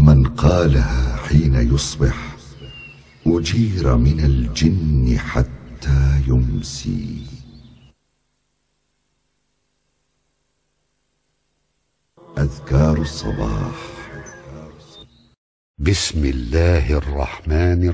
ومن قالها حين يصبح أجير من الجن حتى يمسي. أذكار الصباح. بسم الله الرحمن